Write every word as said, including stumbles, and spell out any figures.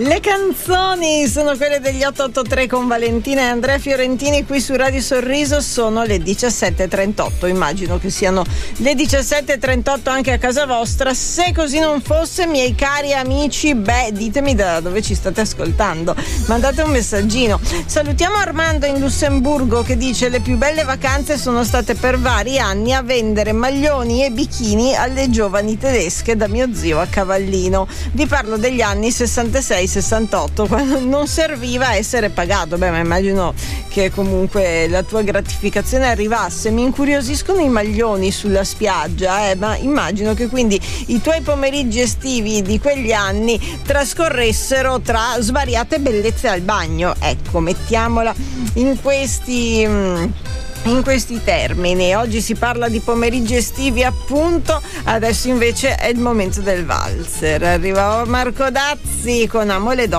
Le canzoni sono quelle degli otto otto tre con Valentina e Andrea Fiorentini qui su Radio Sorriso. Sono le diciassette e trentotto, immagino che siano le diciassette e trentotto anche a casa vostra. Se così non fosse, miei cari amici, beh, ditemi da dove ci state ascoltando, mandate un messaggino. Salutiamo Armando in Lussemburgo che dice: le più belle vacanze sono state per vari anni a vendere maglioni e bikini alle giovani tedesche da mio zio a Cavallino. Vi parlo degli anni sessantasei sessantotto, quando non serviva essere pagato. Beh, ma immagino che comunque la tua gratificazione arrivasse. Mi incuriosiscono i maglioni sulla spiaggia, eh, ma immagino che quindi i tuoi pomeriggi estivi di quegli anni trascorressero tra svariate bellezze al bagno. Ecco, mettiamola in questi... Mh, in questi termini. Oggi si parla di pomeriggi estivi, appunto. Adesso invece è il momento del valzer. Arriva Marco Dazzi con Amo le donne.